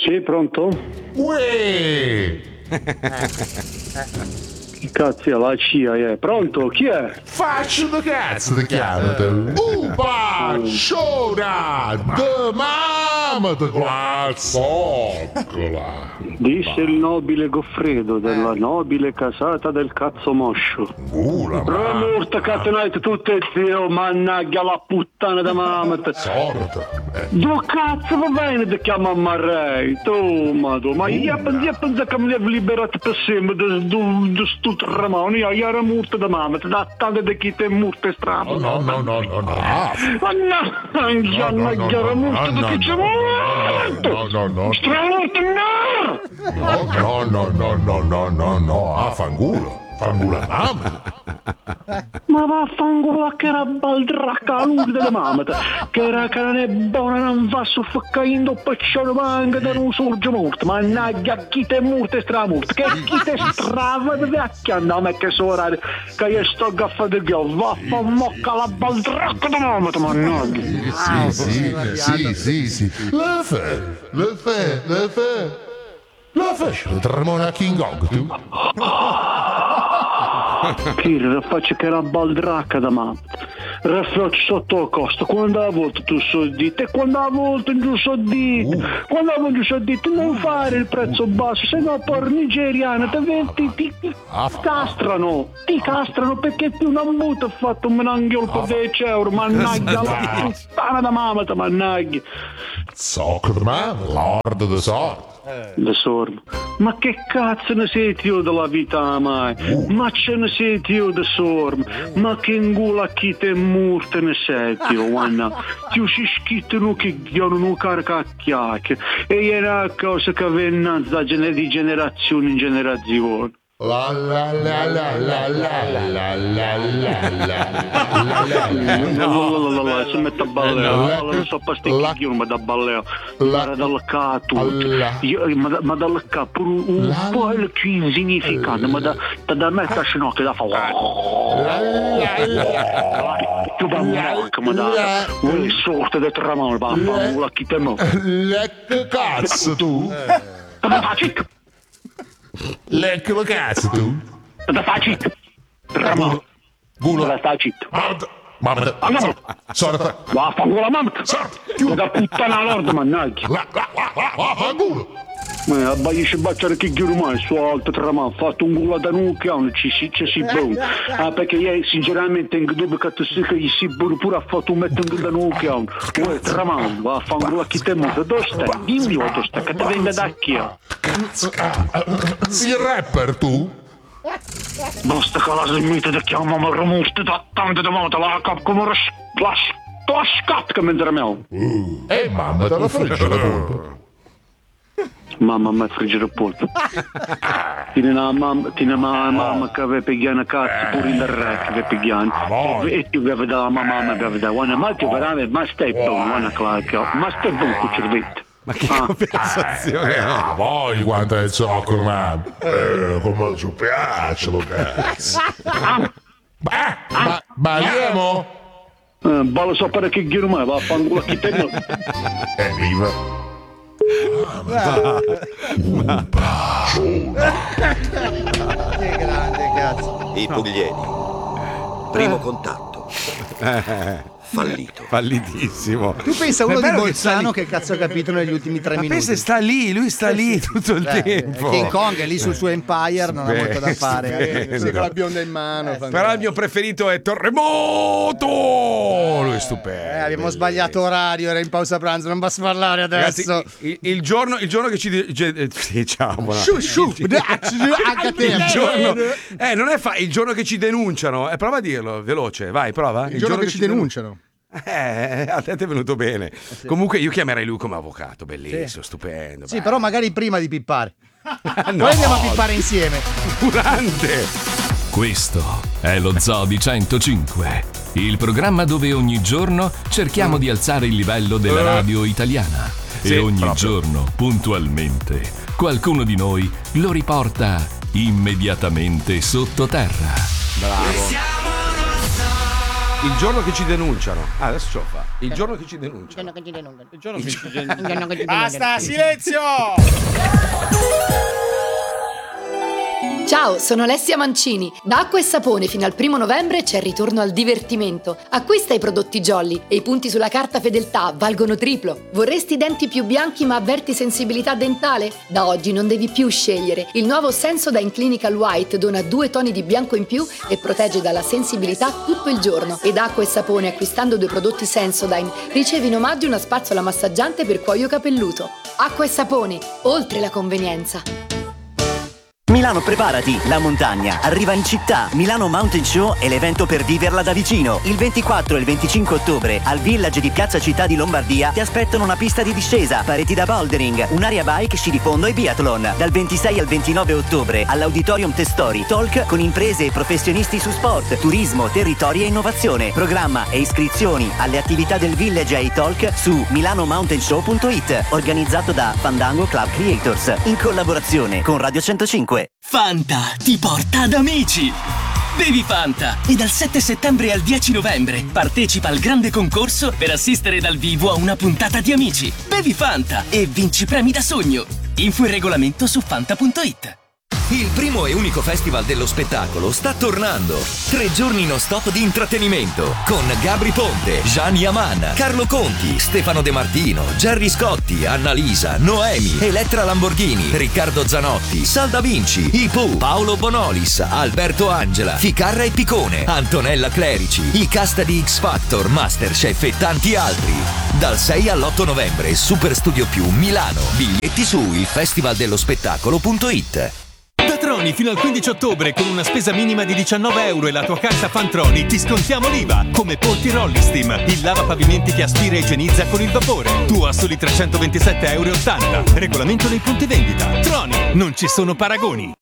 Sì, pronto? Uè! Che cazzo è la CIA? Pronto? Chi è? Faccio da cazzo ti chiamo tu? Upa! Sciora! De mamma di glazzocola! Disse il nobile Goffredo della nobile casata del cazzo moscio. Ula, ma... Remurta catenate tutte zio, mannaggia la puttana da mamma. Sorda! Dove cazzo va bene ti chiama a Marrei? Tu, ma io penso che mi avevo liberato per sempre da sto tremone. Io ero morto da mamma, da tante di chi te morte strano. No. Mannaggia, ero morto da chi c'è morto. No. Stramorto, No, affanculo. Fangula mamma. Ma vaffanculo che era baldracca l'unica della mamma, che non è buona, non va soffocando paccione manca da non sorge morto, mannaggia chi te è morto e stramorto, che chi te strava di vecchia, no ma che sora che io sto gaffando il ghio, vaffamocca la baldracca da mamma, mannaggia. Sì. Le fe. La faccio tremona a King Kong, tu? Chi faccio che era baldracca da mamma. Raffaccio sotto a costo, quando a volte tu soddite e quando a volte giù soddite. Quando a volte giù soddite non fare il prezzo basso, se no per nigeriano ti castrano. Ti castrano perché tu non butta fatto un menanghiolo per 10 euro, mannaggia la puttana da mamma, mannaggia. Socco di mamma, lord de sordo. Le sordo. Ma che cazzo ne siete io della vita mai? Ma ce ne siete io da sordo? Ma che ingula chi te morte ne siete io, guarda? Ti si schittano che non carica a chiacchiere. E era una cosa che avviene di generazione in generazione. La si mette a ballare, non so pasticchi ma da ballare, ma dal capo, ma dal capo un po' più insignificante, ma da me sta scenoche da fa più bambocca, ma da una sorta di tramone, la chi te mo. Che cazzo tu? Lecco la cazzo tu? Da facci. Ramon. Gulo. Da sta zitto. Mamma. Sorda. Vaffanculo la mamma. Chiudo. Da puttana lord, mannaggia. Gulo. Ma abbaisce baciare che ghiuro mai su alto trama, ha fatto un culo da nucleare, ci si buono. Perché io sinceramente in dubbio che tu sei che gli si pure ha fatto un metto da nucleare. Uè, trama, vaffanculo chi te muove, dove stai? Dimmi dove stai, che te venga da chi? Sei rapper tu? Basta che la smite da chiamare morte da tante volte, la cap come la scatca mentre me. Mamma, te la frigge la polpa. Mamma mi friggere polpo. Tiene una mamma che aveva pigliato cazzo pure in re che aveva pigliato. E tu aveva da mamma aveva da guarda ma tu veramente ma stai buono guarda clacchio ma stai buono con cervetto. Ma che conversazione è? Poi quanto è il zoccolo mamma. Come ci piace lo cazzo. Balliamo? Ballo so per che giro mai vaffanculo chi te no. Viva. Che grande cazzo. I pugliesi. Primo contatto. Fallito. Fallitissimo. Tu pensa uno di bello che Bolzano che cazzo ha capito negli ultimi 3 minuti? Pensa sta lì, lui sta lì tutto il tempo. King Kong è lì sul suo Empire, non ha molto da fare. Stupendo. Sì, con la bionda in mano. Però il mio preferito è Terremoto. Lui è stupendo. Abbiamo sbagliato orario, era in pausa pranzo, non basta parlare adesso. Ragazzi, il giorno che ci diciamo non è il giorno che ci denunciano, prova a dirlo veloce, vai, prova. Il giorno che ci denunciano. A te è venuto bene. Sì. Comunque io chiamerei lui come avvocato, bellissimo, stupendo. Sì, però magari prima di pippare. No. Poi andiamo a pippare insieme. Durante. Questo è lo Zoo di 105, il programma dove ogni giorno cerchiamo di alzare il livello della radio italiana. Sì, e ogni proprio. giorno, puntualmente, qualcuno di noi lo riporta immediatamente sottoterra. Bravo. Il giorno che ci denunciano. Adesso ce lo fa. Il giorno che ci denunciano. Basta, silenzio! Ciao, sono Alessia Mancini. Da Acqua e Sapone fino al 1 novembre c'è il ritorno al divertimento. Acquista i prodotti Jolly e i punti sulla carta fedeltà valgono triplo. Vorresti denti più bianchi ma avverti sensibilità dentale? Da oggi non devi più scegliere. Il nuovo Sensodyne Clinical White dona 2 toni di bianco in più e protegge dalla sensibilità tutto il giorno. Ed Acqua e Sapone, acquistando 2 prodotti Sensodyne, ricevi in omaggio una spazzola massaggiante per cuoio capelluto. Acqua e Sapone, oltre la convenienza. Milano, preparati, la montagna arriva in città. Milano Mountain Show è l'evento per viverla da vicino. Il 24 e il 25 ottobre al Village di Piazza Città di Lombardia ti aspettano una pista di discesa, pareti da bouldering, un'area bike, sci di fondo e biathlon. Dal 26 al 29 ottobre all'Auditorium Testori, talk con imprese e professionisti su sport, turismo, territori e innovazione. Programma e iscrizioni alle attività del Village e ai talk su milanomountainshow.it, organizzato da Fandango Club Creators in collaborazione con Radio 105. Fanta ti porta ad amici! Bevi Fanta e dal 7 settembre al 10 novembre partecipa al grande concorso per assistere dal vivo a una puntata di Amici. Bevi Fanta e vinci premi da sogno. Info e regolamento su fanta.it. Il primo e unico festival dello spettacolo sta tornando. 3 giorni non stop di intrattenimento con Gabri Ponte, Gian Yaman, Carlo Conti, Stefano De Martino, Gerry Scotti, Annalisa, Noemi, Elettra Lamborghini, Riccardo Zanotti, Sal Da Vinci, Ipu, Paolo Bonolis, Alberto Angela, Ficarra e Picone, Antonella Clerici, i cast di X Factor, Masterchef e tanti altri. Dal 6 all'8 novembre, Super Studio Più Milano. Biglietti su ilfestivaldello-spettacolo.it. Da Troni fino al 15 ottobre con una spesa minima di 19 euro e la tua carta Fantroni ti scontiamo l'IVA, come Polti Rollistim, il lavapavimenti che aspira e igienizza con il vapore. Tu a soli 327,80 euro. Regolamento nei punti vendita. Troni, non ci sono paragoni.